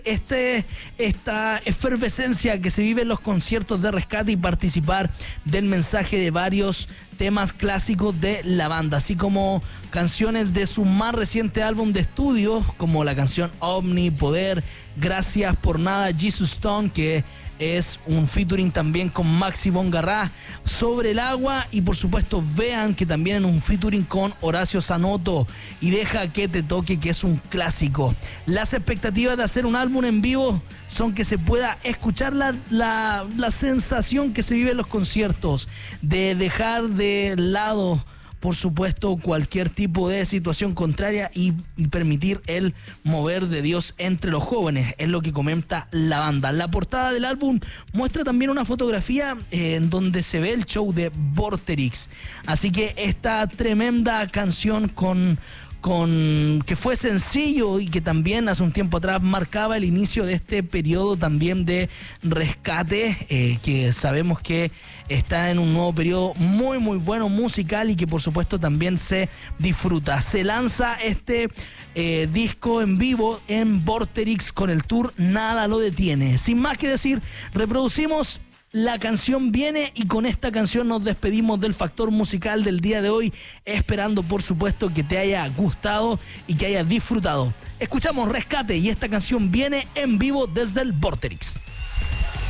esta efervescencia que se vive en los conciertos de Rescate y participar del mensaje de varios temas clásicos de la banda, así como canciones de su más reciente álbum de estudio, como la canción Omni, Poder, Gracias por Nada, Jesus Stone, que es un featuring también con Maxi Bongarrá, Sobre el Agua, y por supuesto Vean, que también en un featuring con Horacio Sanoto, y Deja que te toque, que es un clásico. Las expectativas de hacer un álbum en vivo son que se pueda escuchar la sensación que se vive en los conciertos, de dejar de lado, por supuesto, cualquier tipo de situación contraria y permitir el mover de Dios entre los jóvenes, es lo que comenta la banda. La portada del álbum muestra también una fotografía en donde se ve el show de Vorterix, así que esta tremenda canción que fue sencillo y que también hace un tiempo atrás marcaba el inicio de este periodo también de Rescate, que sabemos que está en un nuevo periodo muy muy bueno musical y que por supuesto también se disfruta. Se lanza este disco en vivo en Vorterix con el tour Nada lo detiene. Sin más que decir, reproducimos la canción Viene, y con esta canción nos despedimos del factor musical del día de hoy, esperando por supuesto que te haya gustado y que hayas disfrutado. Escuchamos Rescate y esta canción Viene en vivo desde el Vorterix.